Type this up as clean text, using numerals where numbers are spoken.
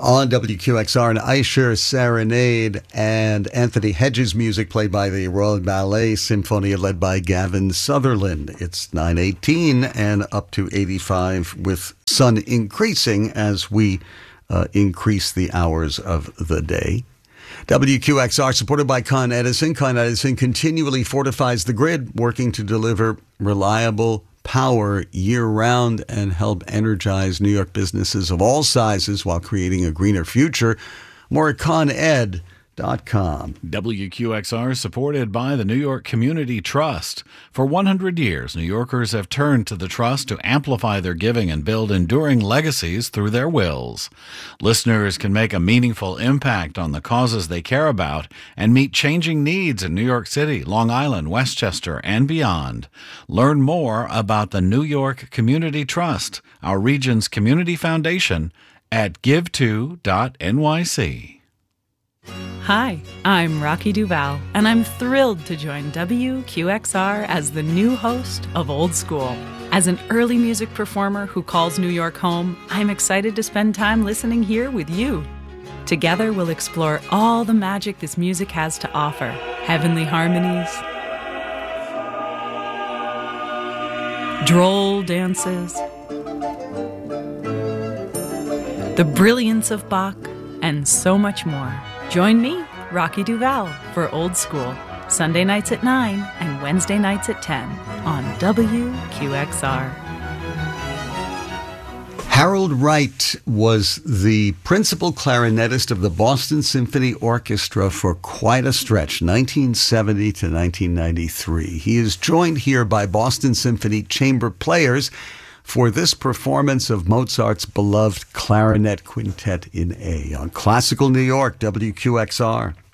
On WQXR, an Eicher Serenade and Anthony Hedges music played by the Royal Ballet Sinfonia led by Gavin Sutherland. It's 9:18 and up to 85 with sun increasing as we increase the hours of the day. WQXR supported by Con Edison. Con Edison continually fortifies the grid, working to deliver reliable power year-round and help energize New York businesses of all sizes while creating a greener future. More at coned.com. WQXR is supported by the New York Community Trust. For 100 years, New Yorkers have turned to the Trust to amplify their giving and build enduring legacies through their wills. Listeners can make a meaningful impact on the causes they care about and meet changing needs in New York City, Long Island, Westchester, and beyond. Learn more about the New York Community Trust, our region's community foundation, at give2.nyc. Hi, I'm Rocky Duval, and I'm thrilled to join WQXR as the new host of Old School. As an early music performer who calls New York home, I'm excited to spend time listening here with you. Together, we'll explore all the magic this music has to offer. Heavenly harmonies, droll dances, the brilliance of Bach, and so much more. Join me, Rocky Duval, for Old School, Sunday nights at 9 and Wednesday nights at 10 on WQXR. Harold Wright was the principal clarinetist of the Boston Symphony Orchestra for quite a stretch, 1970 to 1993. He is joined here by Boston Symphony Chamber Players for this performance of Mozart's beloved Clarinet Quintet in A on Classical New York, WQXR.